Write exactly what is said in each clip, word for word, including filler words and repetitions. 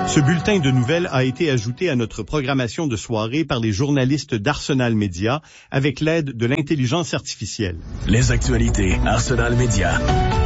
Ce bulletin de nouvelles a été ajouté à notre programmation de soirée par les journalistes d'Arsenal Média avec l'aide de l'intelligence artificielle. Les actualités Arsenal Média.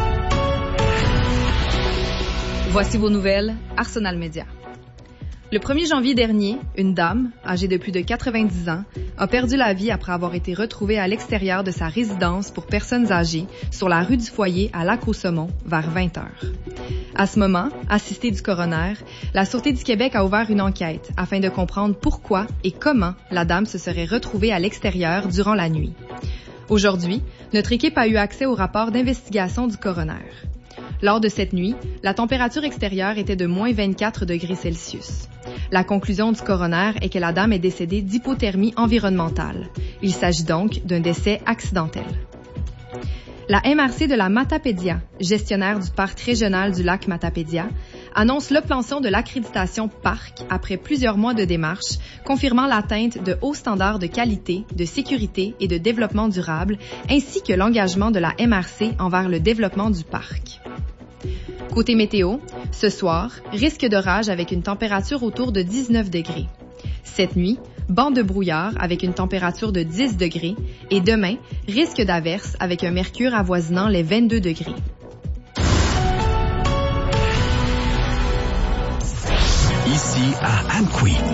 Voici vos nouvelles Arsenal Média. Le premier janvier dernier, une dame, âgée de plus de quatre-vingt-dix ans, a perdu la vie après avoir été retrouvée à l'extérieur de sa résidence pour personnes âgées sur la rue du Foyer à Lac-aux-Saumons vers vingt heures. À ce moment, assistée du coroner, la Sûreté du Québec a ouvert une enquête afin de comprendre pourquoi et comment la dame se serait retrouvée à l'extérieur durant la nuit. Aujourd'hui, notre équipe a eu accès au rapport d'investigation du coroner. Lors de cette nuit, la température extérieure était de moins vingt-quatre degrés Celsius. La conclusion du coroner est que la dame est décédée d'hypothermie environnementale. Il s'agit donc d'un décès accidentel. La M R C de la Matapédia, gestionnaire du parc régional du lac Matapédia, annonce l'obtention de l'accréditation parc après plusieurs mois de démarches, confirmant l'atteinte de hauts standards de qualité, de sécurité et de développement durable, ainsi que l'engagement de la M R C envers le développement du parc. Côté météo, ce soir, risque d'orage avec une température autour de dix-neuf degrés. Cette nuit, banc de brouillard avec une température de dix degrés et demain, risque d'averse avec un mercure avoisinant les vingt-deux degrés. Ici à Amqui.